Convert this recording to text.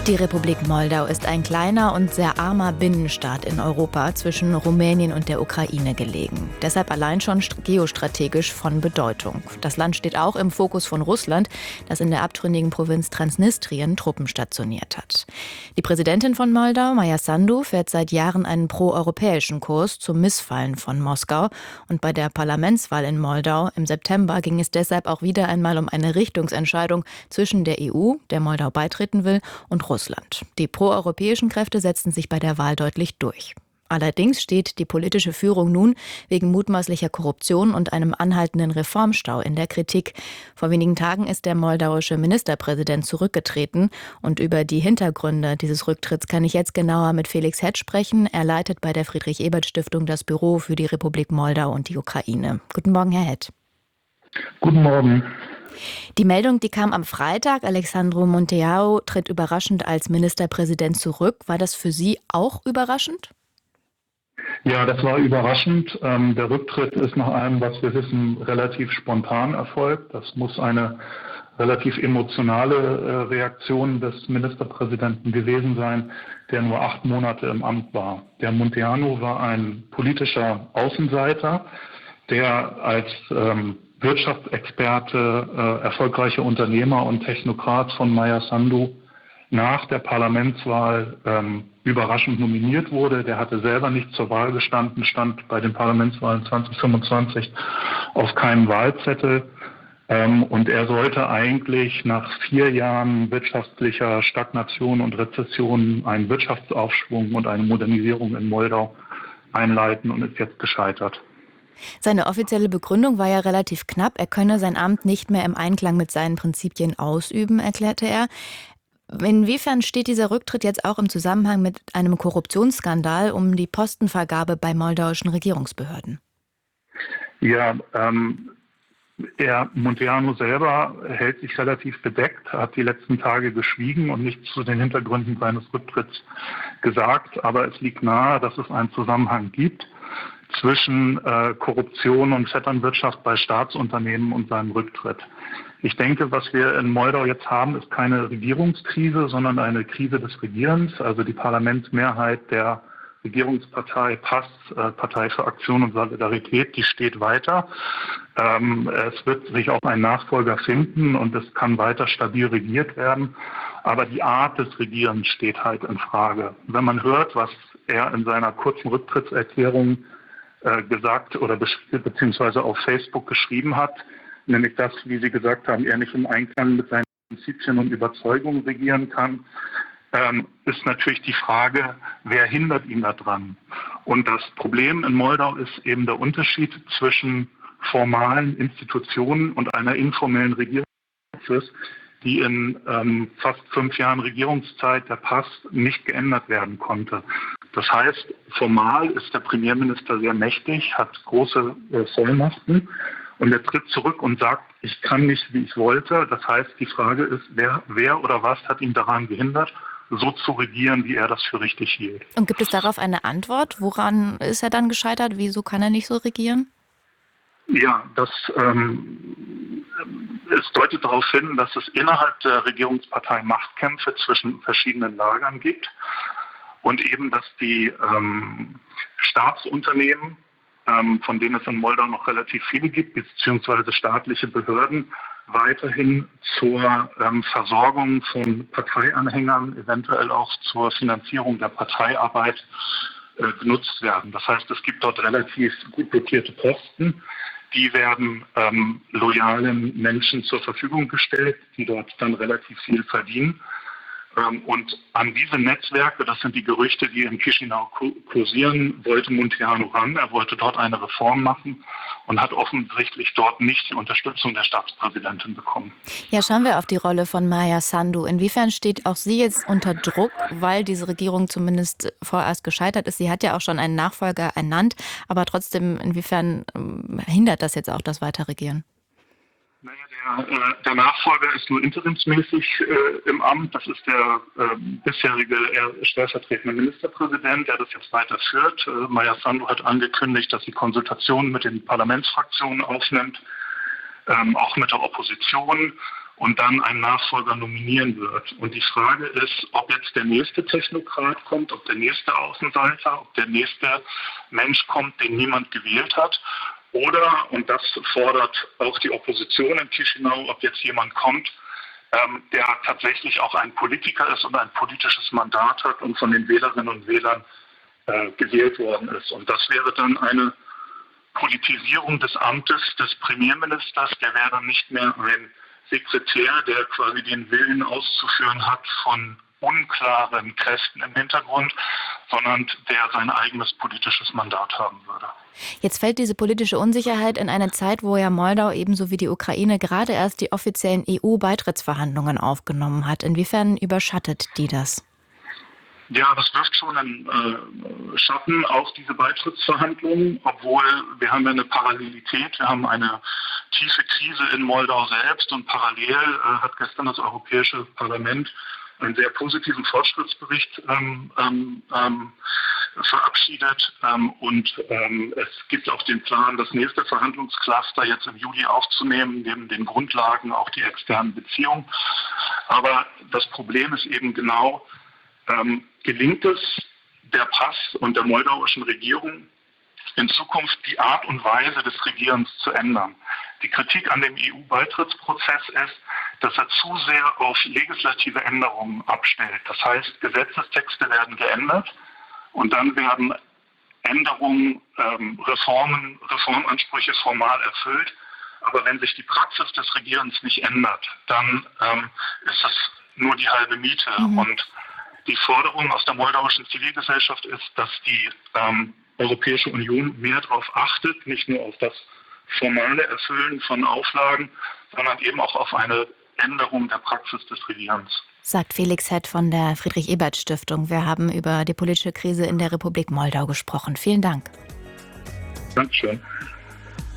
Die Republik Moldau ist ein kleiner und sehr armer Binnenstaat in Europa zwischen Rumänien und der Ukraine gelegen. Deshalb allein schon geostrategisch von Bedeutung. Das Land steht auch im Fokus von Russland, das in der abtrünnigen Provinz Transnistrien Truppen stationiert hat. Die Präsidentin von Moldau, Maia Sandu, fährt seit Jahren einen proeuropäischen Kurs zum Missfallen von Moskau. Und bei der Parlamentswahl in Moldau im September ging es deshalb auch wieder einmal um eine Richtungsentscheidung zwischen der EU, der Moldau beitreten will, und Russland. Die proeuropäischen Kräfte setzten sich bei der Wahl deutlich durch. Allerdings steht die politische Führung nun wegen mutmaßlicher Korruption und einem anhaltenden Reformstau in der Kritik. Vor wenigen Tagen ist der moldauische Ministerpräsident zurückgetreten. Und über die Hintergründe dieses Rücktritts kann ich jetzt genauer mit Felix Hett sprechen. Er leitet bei der Friedrich-Ebert-Stiftung das Büro für die Republik Moldau und die Ukraine. Guten Morgen, Herr Hett. Guten Morgen. Die Meldung, die kam am Freitag. Alexandru Munteanu tritt überraschend als Ministerpräsident zurück. War das für Sie auch überraschend? Ja, das war überraschend. Der Rücktritt ist nach allem, was wir wissen, relativ spontan erfolgt. Das muss eine relativ emotionale Reaktion des Ministerpräsidenten gewesen sein, der nur 8 Monate im Amt war. Der Munteanu war ein politischer Außenseiter, der als Wirtschaftsexperte, erfolgreicher Unternehmer und Technokrat von Maia Sandu nach der Parlamentswahl überraschend nominiert wurde. Der hatte selber nicht zur Wahl gestanden, stand bei den Parlamentswahlen 2025 auf keinem Wahlzettel. Und er sollte eigentlich nach 4 Jahren wirtschaftlicher Stagnation und Rezession einen Wirtschaftsaufschwung und eine Modernisierung in Moldau einleiten und ist jetzt gescheitert. Seine offizielle Begründung war ja relativ knapp. Er könne sein Amt nicht mehr im Einklang mit seinen Prinzipien ausüben, erklärte er. Inwiefern steht dieser Rücktritt jetzt auch im Zusammenhang mit einem Korruptionsskandal um die Postenvergabe bei moldauischen Regierungsbehörden? Ja, Munteanu selber hält sich relativ bedeckt, hat die letzten Tage geschwiegen und nichts zu den Hintergründen seines Rücktritts gesagt. Aber es liegt nahe, dass es einen Zusammenhang gibt zwischen Korruption und Vetternwirtschaft bei Staatsunternehmen und seinem Rücktritt. Ich denke, was wir in Moldau jetzt haben, ist keine Regierungskrise, sondern eine Krise des Regierens. Also die Parlamentsmehrheit der Regierungspartei PAS, Partei für Aktion und Solidarität, die steht weiter. Es wird sich auch ein Nachfolger finden und es kann weiter stabil regiert werden. Aber die Art des Regierens steht halt in Frage. Wenn man hört, was er in seiner kurzen Rücktrittserklärung gesagt oder beziehungsweise auf Facebook geschrieben hat, nämlich dass, wie Sie gesagt haben, er nicht im Einklang mit seinen Prinzipien und Überzeugungen regieren kann, ist natürlich die Frage, wer hindert ihn daran? Und das Problem in Moldau ist eben der Unterschied zwischen formalen Institutionen und einer informellen Regierung, die in fast 5 Jahren Regierungszeit der PAS nicht geändert werden konnte. Das heißt, formal ist der Premierminister sehr mächtig, hat große Vollmachten und er tritt zurück und sagt, ich kann nicht, wie ich wollte. Das heißt, die Frage ist, wer oder was hat ihn daran gehindert, so zu regieren, wie er das für richtig hielt. Und gibt es darauf eine Antwort? Woran ist er dann gescheitert? Wieso kann er nicht so regieren? Ja, es deutet darauf hin, dass es innerhalb der Regierungspartei Machtkämpfe zwischen verschiedenen Lagern gibt und eben, dass die Staatsunternehmen, von denen es in Moldau noch relativ viele gibt, beziehungsweise staatliche Behörden, weiterhin zur Versorgung von Parteianhängern, eventuell auch zur Finanzierung der Parteiarbeit genutzt werden. Das heißt, es gibt dort relativ gut dotierte Posten, die werden loyalen Menschen zur Verfügung gestellt, die dort dann relativ viel verdienen. Und an diese Netzwerke, das sind die Gerüchte, die in Chișinău kursieren, wollte Munteanu ran. Er wollte dort eine Reform machen und hat offensichtlich dort nicht die Unterstützung der Staatspräsidentin bekommen. Ja, schauen wir auf die Rolle von Maia Sandu. Inwiefern steht auch sie jetzt unter Druck, weil diese Regierung zumindest vorerst gescheitert ist? Sie hat ja auch schon einen Nachfolger ernannt, aber trotzdem, inwiefern hindert das jetzt auch das Weiterregieren? Naja, der Nachfolger ist nur interimsmäßig im Amt. Das ist der bisherige stellvertretende Ministerpräsident, der das jetzt weiterführt. Maia Sandu hat angekündigt, dass sie Konsultationen mit den Parlamentsfraktionen aufnimmt, auch mit der Opposition. und dann einen Nachfolger nominieren wird. Und die Frage ist, ob jetzt der nächste Technokrat kommt, ob der nächste Außenseiter, ob der nächste Mensch kommt, den niemand gewählt hat. Oder, und das fordert auch die Opposition in Chișinău, ob jetzt jemand kommt, der tatsächlich auch ein Politiker ist und ein politisches Mandat hat und von den Wählerinnen und Wählern gewählt worden ist. Und das wäre dann eine Politisierung des Amtes des Premierministers. Der wäre dann nicht mehr ein Sekretär, der quasi den Willen auszuführen hat von unklaren Kräften im Hintergrund, sondern der sein eigenes politisches Mandat haben würde. Jetzt fällt diese politische Unsicherheit in eine Zeit, wo ja Moldau ebenso wie die Ukraine gerade erst die offiziellen EU-Beitrittsverhandlungen aufgenommen hat. Inwiefern überschattet die das? Ja, das wirft schon einen Schatten auf diese Beitrittsverhandlungen, obwohl wir haben ja eine Parallelität, wir haben eine tiefe Krise in Moldau selbst und parallel hat gestern das Europäische Parlament einen sehr positiven Fortschrittsbericht verabschiedet und es gibt auch den Plan, das nächste Verhandlungscluster jetzt im Juli aufzunehmen, neben den Grundlagen auch die externen Beziehungen. Aber das Problem ist eben genau, gelingt es der PAS und der moldauischen Regierung in Zukunft die Art und Weise des Regierens zu ändern. Die Kritik an dem EU-Beitrittsprozess ist, dass er zu sehr auf legislative Änderungen abstellt. Das heißt, Gesetzestexte werden geändert und dann werden Änderungen, Reformansprüche formal erfüllt. Aber wenn sich die Praxis des Regierens nicht ändert, dann ist das nur die halbe Miete. Und die Forderung aus der moldauischen Zivilgesellschaft ist, dass die Europäische Union mehr darauf achtet, nicht nur auf das formale Erfüllen von Auflagen, sondern eben auch auf eine Änderung der Praxis des Regierens. Sagt Felix Hett von der Friedrich-Ebert-Stiftung. Wir haben über die politische Krise in der Republik Moldau gesprochen. Vielen Dank. Dankeschön.